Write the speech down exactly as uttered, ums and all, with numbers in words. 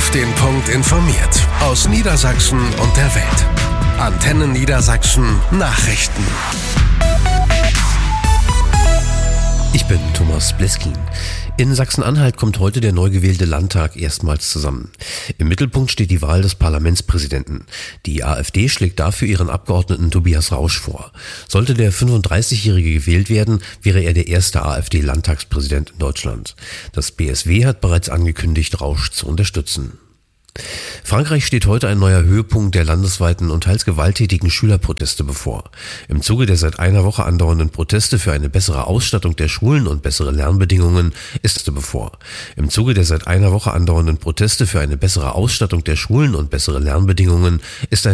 Auf den Punkt informiert. Aus Niedersachsen und der Welt. Antenne Niedersachsen Nachrichten. Ich bin Thomas Bleskin. In Sachsen-Anhalt kommt heute der neu gewählte Landtag erstmals zusammen. Im Mittelpunkt steht die Wahl des Parlamentspräsidenten. Die AfD schlägt dafür ihren Abgeordneten Tobias Rausch vor. Sollte der fünfunddreißigjährige gewählt werden, wäre er der erste AfD-Landtagspräsident in Deutschland. Das B S W hat bereits angekündigt, Rausch zu unterstützen. Frankreich steht heute ein neuer Höhepunkt der landesweiten und teils gewalttätigen Schülerproteste bevor. Im Zuge der seit einer Woche andauernden Proteste für eine bessere Ausstattung der Schulen und bessere Lernbedingungen ist bevor. Im Zuge der seit einer Woche andauernden Proteste für eine bessere Ausstattung der Schulen und bessere Lernbedingungen ist ein